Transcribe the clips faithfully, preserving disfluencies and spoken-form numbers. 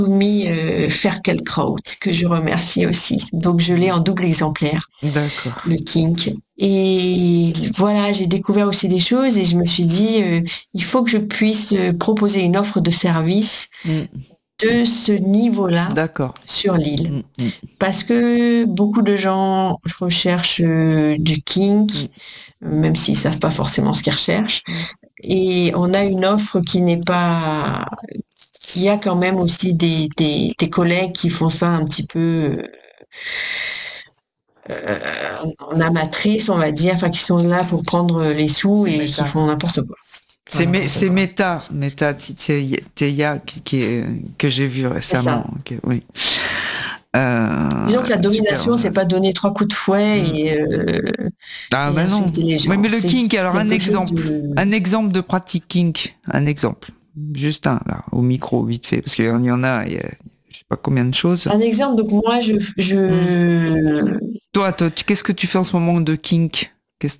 soumis euh, Ferkelkraut, que je remercie aussi. Donc, je l'ai en double exemplaire, D'accord. le kink. Et voilà, j'ai découvert aussi des choses et je me suis dit, euh, il faut que je puisse euh, proposer une offre de service Mm. de ce niveau-là D'accord. sur l'île. Mm, mm, Parce que beaucoup de gens recherchent euh, du kink, même s'ils savent pas forcément ce qu'ils recherchent. mm. Et on a une offre qui n'est pas... Il y a quand même aussi des, des, des collègues qui font ça un petit peu euh, en amatrice, on va dire, enfin qui sont là pour prendre les sous et qui font n'importe quoi. C'est, Enfin, mé- n'importe c'est quoi. Meta, Meta Teya qui, qui est, que j'ai vu récemment. Okay, oui. Euh, Disons que la domination, super. c'est pas donner trois coups de fouet Mm. et, euh, Ah et bah non. insulter les gens. Mais, mais le c'est kink, alors un quelque chose exemple, de... un exemple de pratique kink, un exemple, juste un là, au micro vite fait, parce qu'il y en a, il y a je sais pas combien de choses. Un exemple, donc moi, je... je... Mm. Toi, toi tu, qu'est-ce que tu fais en ce moment de kink? Qu'est-ce...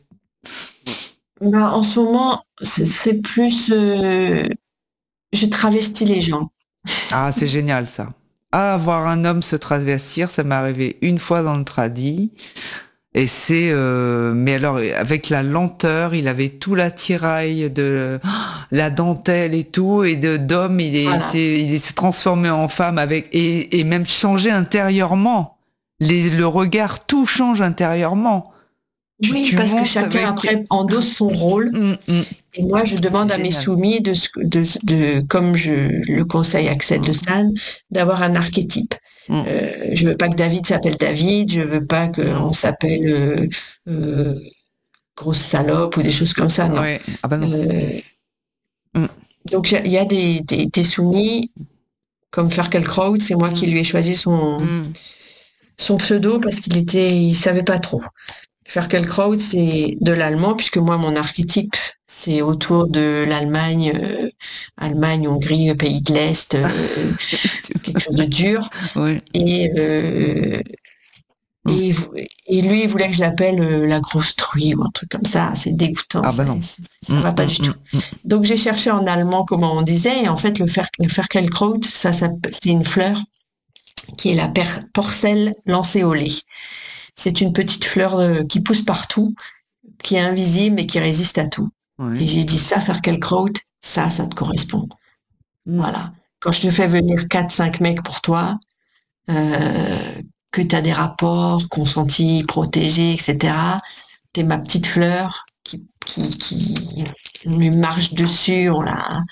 Ben, en ce moment, c'est, c'est plus... euh, je travestis les gens. Ah, c'est génial ça. Ah, voir un homme se travestir, ça m'est arrivé une fois dans le tradi. Et c'est, euh, mais alors avec la lenteur, il avait tout l'attirail de oh, la dentelle et tout, et de d'homme, il est, Voilà. c'est, il s'est transformé en femme avec et, et même changé intérieurement. Les, le regard, tout change intérieurement. Tu, Oui, tu parce que montes chacun avec. après endosse son rôle. Hum, hum. Et moi, je demande C'est à mes génial. soumis de, de, de comme je le conseille Axel de Stan, d'avoir un archétype. Hum. Euh, je veux pas que David s'appelle David, je veux pas qu'on s'appelle euh, euh, grosse salope ou des choses comme ça, non. Ouais. Ah bah non. Euh, Hum. donc il y a des, des, des soumis comme Ferkelkraut, c'est moi qui lui ai choisi son, Hum. son pseudo parce qu'il était, il savait pas trop. Ferkelkraut, c'est de l'allemand, puisque moi, mon archétype, c'est autour de l'Allemagne, euh, Allemagne, Hongrie, pays de l'Est, euh, quelque chose de dur. Ouais. Et, euh, et, et lui, il voulait que je l'appelle euh, la grosse truie ou un truc comme ça. C'est dégoûtant, Ah ça, bah non. ça, ça va pas Hum, du hum, tout. hum. Donc, j'ai cherché en allemand comment on disait, et en fait, le, fer, le Ferkelkraut, ça, ça, c'est une fleur qui est la per, porcelle lancée au lait. C'est une petite fleur euh, qui pousse partout, qui est invisible et qui résiste à tout. Ouais. Et j'ai dit ça, Ferkelkraut, ça, ça te correspond. Mm. Voilà. Quand je te fais venir quatre cinq mecs pour toi, euh, que tu as des rapports consentis, protégés, et cetera, t'es ma petite fleur qui, qui, qui lui marche dessus, on la...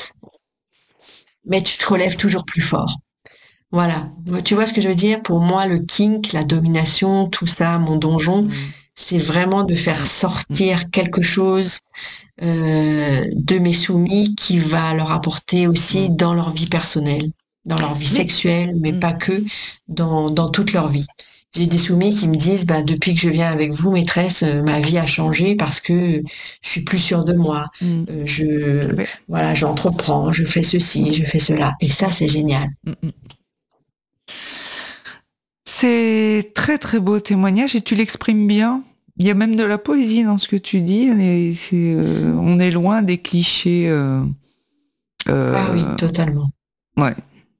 mais tu te relèves toujours plus fort. Voilà. Tu vois ce que je veux dire? Pour moi, le kink, la domination, tout ça, mon donjon, Mm. c'est vraiment de faire sortir quelque chose euh, de mes soumis qui va leur apporter aussi dans leur vie personnelle, dans leur vie Mais... sexuelle, mais Mm. pas que, dans, dans toute leur vie. J'ai des soumis qui me disent, bah, depuis que je viens avec vous, maîtresse, euh, ma vie a changé parce que je suis plus sûre de moi. Mm. Euh, je, Mais... voilà, j'entreprends, je fais ceci, je fais cela. Et ça, c'est génial. Mm. C'est très très beau témoignage et tu l'exprimes bien. Il y a même de la poésie dans ce que tu dis. Et c'est, euh, on est loin des clichés. Euh, euh, Ah oui, totalement. Ouais.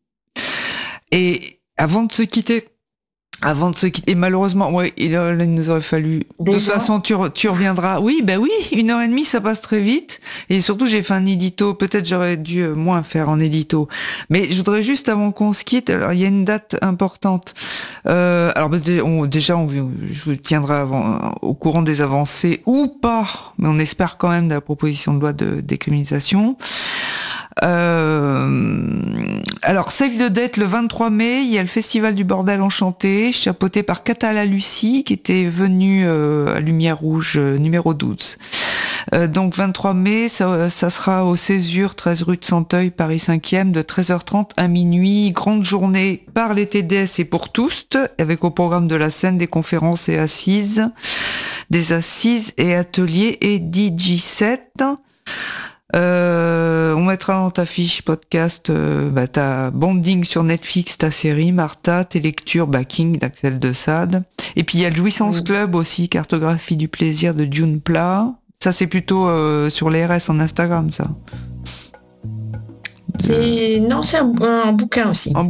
Et avant de se quitter, avant de se quitter, et malheureusement, ouais, il, il nous aurait fallu. De toute façon, tu, tu reviendras. Oui, ben oui, une heure et demie, ça passe très vite. Et surtout, j'ai fait un édito. Peut-être j'aurais dû moins faire en édito. Mais je voudrais juste, avant qu'on se quitte, alors il y a une date importante. Euh, alors on, déjà, on, je vous tiendrai avant, au courant des avancées ou pas, mais on espère quand même de la proposition de loi de décriminalisation. Euh, alors, Save the Date, le vingt-trois mai, il y a le Festival du Bordel Enchanté, chapeauté par Catala Lucie, qui était venue euh, à Lumière Rouge, euh, numéro douze. Euh, donc, vingt-trois mai, ça, ça sera au Césure, treize rue de Santeuil, Paris cinquième, de treize heures trente à minuit. Grande journée par les T D S et pour tous, avec au programme de la scène des conférences et assises, des assises et ateliers et D J set. Euh, on mettra dans ta fiche podcast euh, bah, ta bonding sur Netflix, ta série Martha, tes lectures Backing d'Axel de Sade. Et puis il y a le Jouissance oui. Club aussi, cartographie du plaisir de June Pla. Ça c'est plutôt euh, sur les R S en Instagram ça. C'est... Non, c'est un, un bouquin aussi. En